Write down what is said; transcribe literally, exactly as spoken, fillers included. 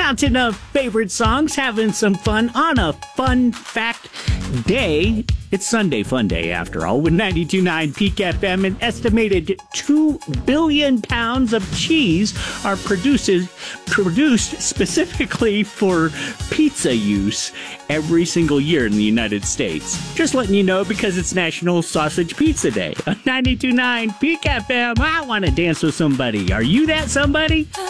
Mountain of favorite songs, having some fun on a fun fact day. It's Sunday Fun Day, after all, with ninety-two point nine Peak F M. An estimated two billion pounds of cheese are produced, produced specifically for pizza use every single year in the United States. Just letting you know, because it's National Sausage Pizza Day. On ninety-two point nine Peak F M, I want to dance with somebody. Are you that somebody?